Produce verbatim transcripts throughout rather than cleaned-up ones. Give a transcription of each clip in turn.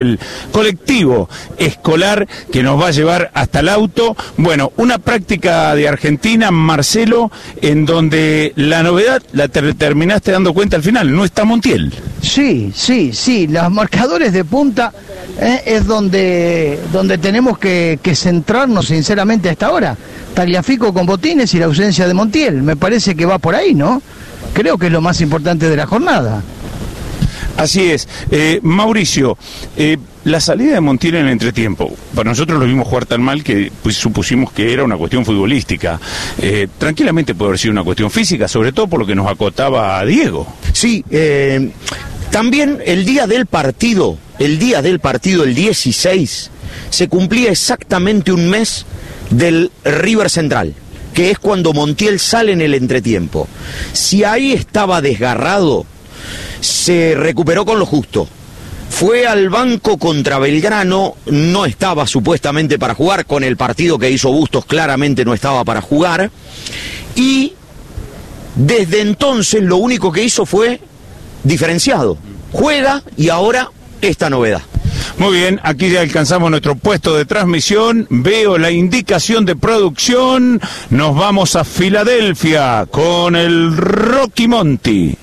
el colectivo escolar que nos va a llevar hasta el auto. Bueno, una práctica de Argentina, Marcelo, en donde la novedad la te terminaste dando cuenta al final, no está Montiel. Sí, sí, sí, los marcadores de punta eh, es donde, donde tenemos que, que centrarnos sinceramente hasta ahora. Tagliafico con Botines y la ausencia de Montiel, me parece que va por ahí, ¿no? Creo que es lo más importante de la jornada. Así es. Eh, Mauricio, eh, la salida de Montiel en el entretiempo, para nosotros lo vimos jugar tan mal que pues, supusimos que era una cuestión futbolística. Eh, tranquilamente puede haber sido una cuestión física, sobre todo por lo que nos acotaba a Diego. Sí, eh, también el día del partido, el día del partido, el dieciséis, se cumplía exactamente un mes del River Central, que es cuando Montiel sale en el entretiempo. Si ahí estaba desgarrado, se recuperó con lo justo. Fue al banco contra Belgrano, no estaba supuestamente para jugar, con el partido que hizo Bustos claramente no estaba para jugar, y desde entonces lo único que hizo fue diferenciado. Juega y ahora esta novedad. Muy bien, aquí ya alcanzamos nuestro puesto de transmisión, veo la indicación de producción, nos vamos a Filadelfia con el Rocky Monti.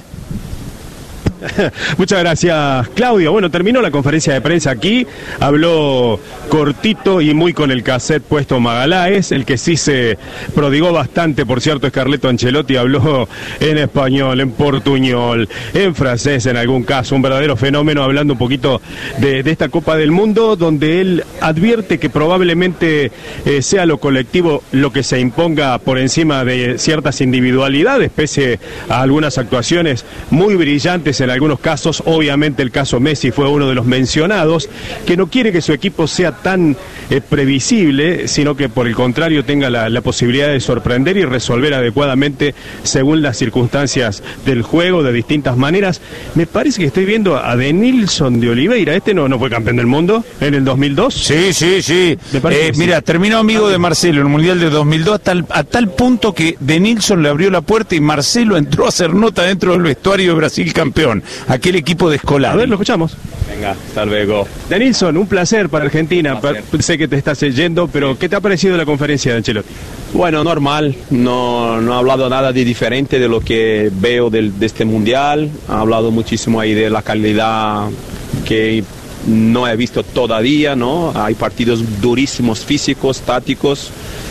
Muchas gracias, Claudio. Bueno, terminó la conferencia de prensa aquí, habló cortito y muy con el cassette puesto Magaláes, el que sí se prodigó bastante, por cierto, es Carleto Ancelotti, habló en español, en portuñol, en francés en algún caso, un verdadero fenómeno, hablando un poquito de, de esta Copa del Mundo, donde él advierte que probablemente eh, sea lo colectivo lo que se imponga por encima de ciertas individualidades, pese a algunas actuaciones muy brillantes en algunos casos. Obviamente el caso Messi fue uno de los mencionados, que no quiere que su equipo sea tan eh, previsible, sino que por el contrario tenga la, la posibilidad de sorprender y resolver adecuadamente según las circunstancias del juego de distintas maneras. Me parece que estoy viendo a Denilson de Oliveira, este no, no fue campeón del mundo en el dos mil dos. Sí, sí, sí. Eh, mira, sí. Terminó amigo de Marcelo en el Mundial de dos mil dos a tal, a tal punto que Denilson le abrió la puerta y Marcelo entró a hacer nota dentro del vestuario de Brasil campeón. Aquel equipo de Scolari. A ver, lo escuchamos. Venga, hasta luego. Denilson, un placer para Argentina. Placer. Sé que te estás yendo, pero ¿qué te ha parecido la conferencia de Ancelotti? Bueno, normal. No, no ha hablado nada de diferente de lo que veo del, de este mundial. Ha hablado muchísimo ahí de la calidad que no he visto todavía, ¿no? Hay partidos durísimos, físicos, tácticos.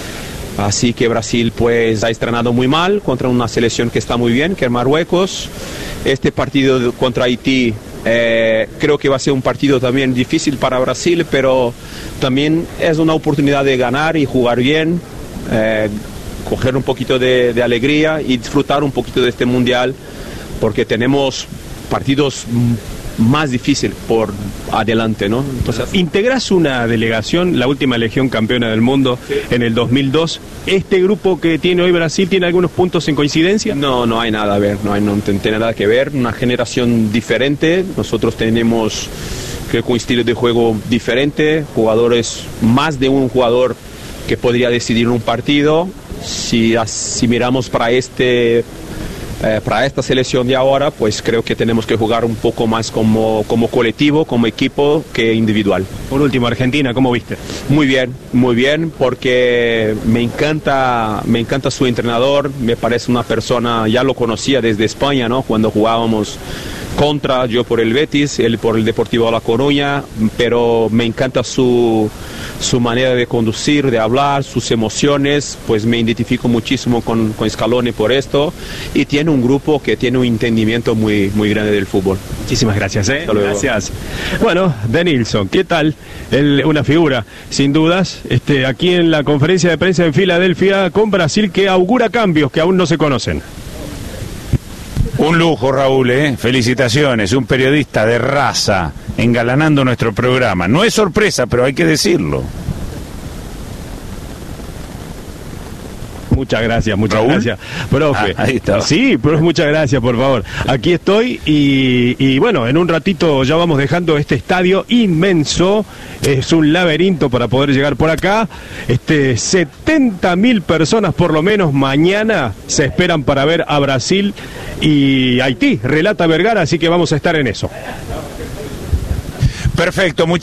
Así que Brasil pues ha estrenado muy mal contra una selección que está muy bien, que es Marruecos. Este partido contra Haití eh, creo que va a ser un partido también difícil para Brasil, pero también es una oportunidad de ganar y jugar bien, eh, coger un poquito de, de alegría y disfrutar un poquito de este mundial, porque tenemos partidos más difícil por adelante, ¿no? Entonces, integrás una delegación, la última legión campeona del mundo, sí, en el dos mil dos. ¿Este grupo que tiene hoy Brasil tiene algunos puntos en coincidencia? No, no hay nada a ver, no, hay, no tiene nada que ver. Una generación diferente, nosotros tenemos, creo que un estilo de juego diferente, jugadores, más de un jugador que podría decidir un partido. Si, si miramos para este... Eh, para esta selección de ahora, pues creo que tenemos que jugar un poco más como, como colectivo, como equipo, que individual. Por último, Argentina, ¿cómo viste? Muy bien, muy bien, porque me encanta, me encanta su entrenador, me parece una persona, ya lo conocía desde España, ¿no? Cuando jugábamos contra, yo por el Betis, él por el Deportivo La Coruña, pero me encanta su, su manera de conducir, de hablar, sus emociones, pues me identifico muchísimo con, con Scaloni por esto, y tiene un grupo que tiene un entendimiento muy, muy grande del fútbol. Muchísimas gracias, ¿eh? Gracias. Bueno, Denilson, ¿qué tal? Él, una figura, sin dudas, este, aquí en la conferencia de prensa en Filadelfia con Brasil, que augura cambios que aún no se conocen. Un lujo, Raúl, ¿eh? Felicitaciones, un periodista de raza engalanando nuestro programa. No es sorpresa, pero hay que decirlo. Muchas gracias, muchas ¿Raúl? gracias, profe. Ah, ahí está. Sí, pero muchas gracias, por favor. Aquí estoy y, y bueno, en un ratito ya vamos dejando este estadio inmenso. Es un laberinto para poder llegar por acá. Este, setenta mil personas por lo menos mañana se esperan para ver a Brasil y Haití. Relata Vergara, así que vamos a estar en eso. Perfecto, muchas